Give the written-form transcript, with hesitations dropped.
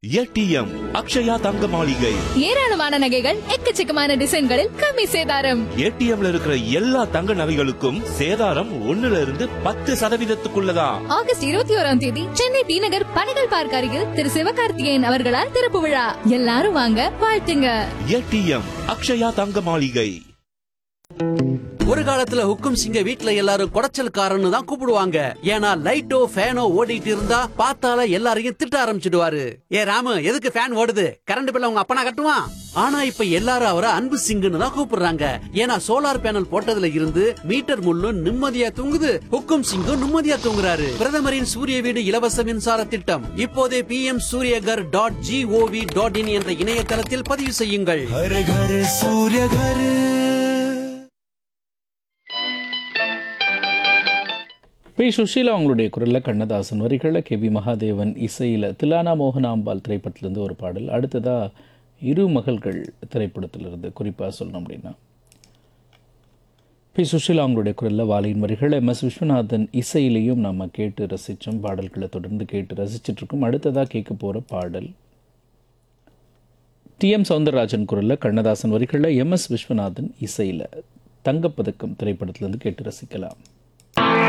ATM Akshaya தங்க மாளிகை. ஏராளமான நகைகள் எக்கச்சக்கமான டிசைன்களில் கம்மி சேதாரம். ஏடிஎம்ல இருக்கிற எல்லா தங்க நகைகளுக்கும் சேதாரம் 1% ஆகஸ்ட் 21 சென்னை டி நகர் பனைகள் பார்க் அருகில் திரு சிவகார்த்திகேயன் அவர்களால் திறப்பு விழா. எல்லாரும் வாங்க, வாழ்த்துங்க. ஏடிஎம் அக்ஷயா தங்க மாளிகை. ஒரு காலத்துல ஹுக்கும் சிங்க வீட்ல எல்லாரும் குடைச்சல்காரன்னு தான் கூப்பிடுவாங்க. ஏன்னா லைட்டோ ஃபேனோ ஓடிட்டு இருந்தா பார்த்தால எல்லாரையும் திட்ட ஆரம்பிச்சிடுவாரு. ஏ ராமு, எதுக்கு ஃபேன் ஓடுது? கரண்ட் பில்ல உங்க அப்பனா கட்டுவான். ஆனா இப்ப எல்லாரும் அவரை அன்பு சிங்குன்னு தான் கூப்பிடுறாங்க. ஏன்னா சோலார் பேனல் போட்டதுல இருந்து மீட்டர் முள்ளும் நிம்மதியா தூங்குது, ஹுக்கும் சிங்கும் நிம்மதியா தூங்குறாரு. பிரதமரின் சூரிய வீடு இலவச மின்சார திட்டம் இப்போதே pmsuryagar.gov.in என்ற இணையதளத்தில் பதிவு செய்யுங்கள். பி. சுஷீலா அவங்களுடைய குரலில் கண்ணதாசன் வரிகளில் கே.வி. மகாதேவன் இசையில் திலானா மோகனாம்பாள் திரைப்படத்திலிருந்து ஒரு பாடல். அடுத்ததாக இரு மகள்கள் திரைப்படத்திலிருந்து குறிப்பாக சொல்லணும் அப்படின்னா பி. சுஷீலா அவங்களுடைய குரலில் வாலியின் வரிகள் MS விஸ்வநாதன் இசையிலையும் நம்ம கேட்டு ரசித்தோம். பாடல்களை தொடர்ந்து கேட்டு ரசிச்சிட்ருக்கோம். அடுத்ததாக கேட்க போகிற பாடல் TM சௌந்தரராஜன் குரலில் கண்ணதாசன் வரிகளில் MS விஸ்வநாதன் இசையில் தங்கப்பதக்கம் திரைப்படத்திலிருந்து கேட்டு ரசிக்கலாம்.